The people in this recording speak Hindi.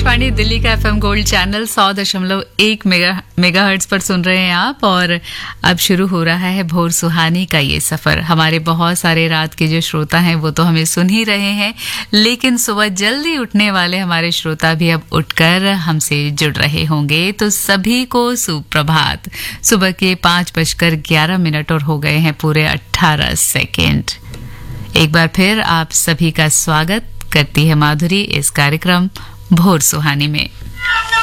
आकाशवाणी दिल्ली का एफएम गोल्ड चैनल 100.1 मेगाहर्ट्ज पर सुन रहे हैं आप। और अब शुरू हो रहा है भोर सुहानी का ये सफर। हमारे बहुत सारे रात के जो श्रोता हैं वो तो हमें सुन ही रहे हैं, लेकिन सुबह जल्दी उठने वाले हमारे श्रोता भी अब उठकर हमसे जुड़ रहे होंगे। तो सभी को सुप्रभात। सुबह के 5:11 और हो गए हैं पूरे 18 सेकेंड। एक बार फिर आप सभी का स्वागत करती है माधुरी इस कार्यक्रम भोर सुहानी में।